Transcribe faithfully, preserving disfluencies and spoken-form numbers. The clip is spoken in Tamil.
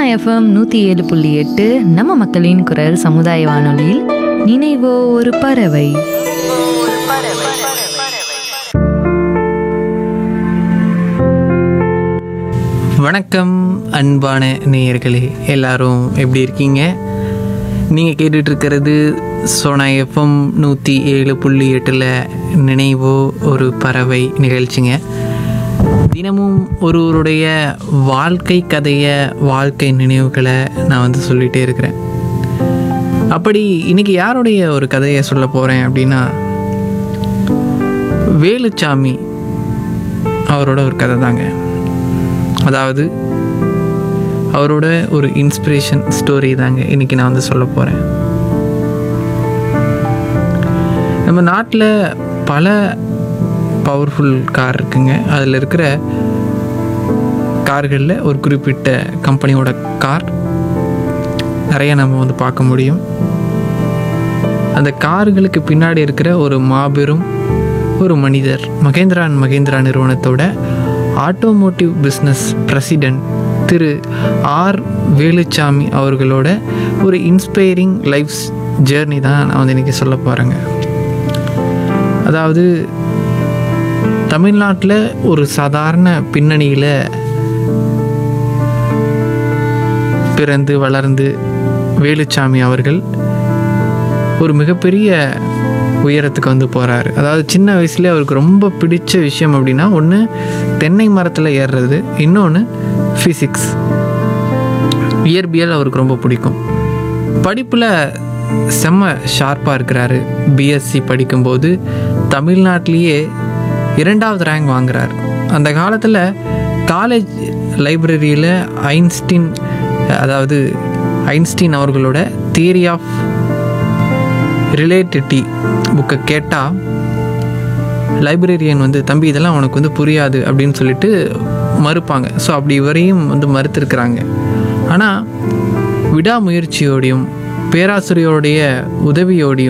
எஃப்எம் நூற்றி ஏழு புள்ளி எட்டு நம்ம மக்களின் குரல் சமுதாய வானொலியில் நினைவோ ஒரு பறவை. வணக்கம் அன்பான நேயர்களே, எல்லாரும் எப்படி இருக்கீங்க? நீங்கள் கேட்டுட்ருக்கிறது சோனா எஃப்எம் நூற்றி ஏழு புள்ளி எட்டில் நினைவோ ஒரு பறவை நிகழ்ச்சிங்க. தினமும் ஒருவருடைய வாழ்க்கை கதையை, வாழ்க்கை நினைவுகளை நான் வந்து சொல்லிகிட்டே இருக்கிறேன். அப்படி இன்றைக்கி யாருடைய ஒரு கதையை சொல்ல போகிறேன் அப்படின்னா, வேலுச்சாமி அவரோட ஒரு கதை தாங்க. அதாவது அவரோட ஒரு இன்ஸ்பிரேஷன் ஸ்டோரி தாங்க இன்றைக்கி நான் வந்து சொல்ல போகிறேன். நம்ம நாட்டில் பல பவர்ஃபுல் கார் இருக்குங்க. அதில் இருக்கிற கார்களில் ஒரு குறிப்பிட்ட கம்பெனியோட கார் நிறைய நம்ம வந்து பார்க்க முடியும். அந்த கார்களுக்கு பின்னாடி இருக்கிற ஒரு மாபெரும் ஒரு மனிதர், மகேந்திரா அண்ட் மகேந்திரா நிறுவனத்தோட ஆட்டோமோட்டிவ் பிஸ்னஸ் பிரசிடெண்ட் திரு ஆர் வேலுச்சாமி அவர்களோட ஒரு இன்ஸ்பைரிங் லைஃப் ஜேர்னி தான் நான் வந்து இன்றைக்கி சொல்ல போகிறேங்க. அதாவது தமிழ்நாட்டில் ஒரு சாதாரண பின்னணியில் பிறந்து வளர்ந்து வேலுச்சாமி அவர்கள் ஒரு மிகப்பெரிய உயரத்துக்கு வந்து போகிறாரு. அதாவது சின்ன வயசுலேயே அவருக்கு ரொம்ப பிடிச்ச விஷயம் அப்படின்னா, ஒன்று தென்னை மரத்தில் ஏறுறது, இன்னொன்று ஃபிசிக்ஸ், இயற்பியல் அவருக்கு ரொம்ப பிடிக்கும். படிப்பில் செம்ம ஷார்ப்பாக இருக்கிறாரு. பிஎஸ்சி படிக்கும்போது தமிழ்நாட்டிலேயே இரண்டாவது ரேங்க் வாங்குறார். அந்த காலத்தில் காலேஜ் லைப்ரரியில் ஐன்ஸ்டீன், அதாவது ஐன்ஸ்டீன் அவர்களோட தியரி ஆஃப் ரிலேட்டிவிட்டி புக்கை கேட்டால் லைப்ரரியன் வந்து, தம்பி இதெல்லாம் உனக்கு வந்து புரியாது அப்படின்னு சொல்லிட்டு மறுப்பாங்க. ஸோ அப்படி இவரையும் வந்து மறுத்துருக்குறாங்க. ஆனால் விடாமுயற்சியோடையும் பேராசிரியருடைய உதவியோடையும்